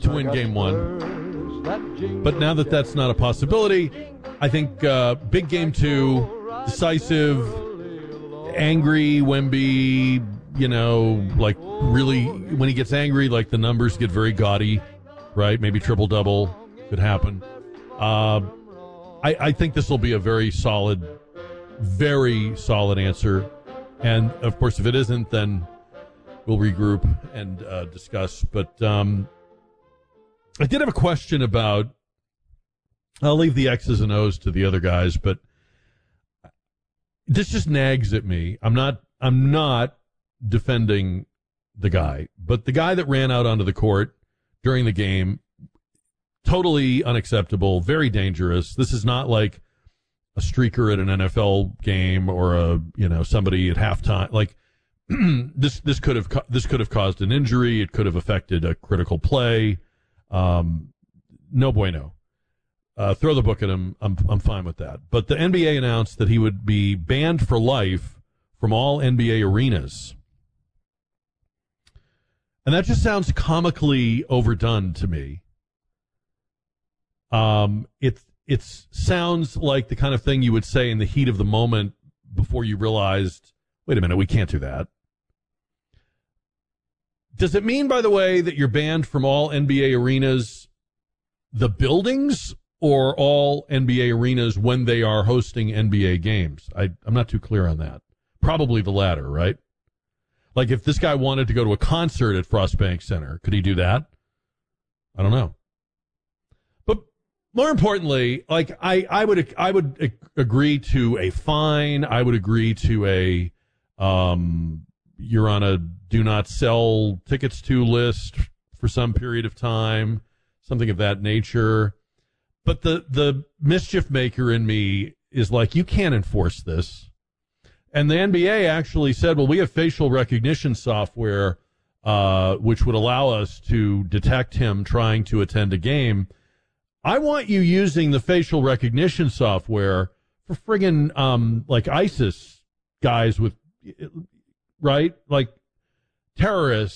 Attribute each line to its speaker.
Speaker 1: to win game one. But now that that's not a possibility, I think big game two, decisive, angry Wemby, like really when he gets angry, like the numbers get very gaudy, right? Maybe triple-double could happen. I think this will be a very solid answer. And, of course, if it isn't, then we'll regroup and discuss. But I did have a question about, I'll leave the X's and O's to the other guys, but this just nags at me. I'm not defending the guy, but the guy that ran out onto the court during the game, totally unacceptable, very dangerous. This is not like a streaker at an NFL game or somebody at halftime. Like this could have caused an injury. It could have affected a critical play. No bueno. Throw the book at him. I'm fine with that. But the NBA announced that he would be banned for life from all NBA arenas. And that just sounds comically overdone to me. It sounds like the kind of thing you would say in the heat of the moment before you realized, wait a minute, we can't do that. Does it mean, by the way, that you're banned from all NBA arenas, the buildings, or all NBA arenas when they are hosting NBA games? I'm not too clear on that. Probably the latter, right? Like if this guy wanted to go to a concert at Frostbank Center, could he do that? I don't know. But more importantly, like I would agree to a fine. I would agree to a you're on a do not sell tickets to list for some period of time, something of that nature. But the mischief maker in me is like, you can't enforce this. And the NBA actually said, well, we have facial recognition software, which would allow us to detect him trying to attend a game. I want you using the facial recognition software for friggin' like ISIS guys with, right? Like terrorists.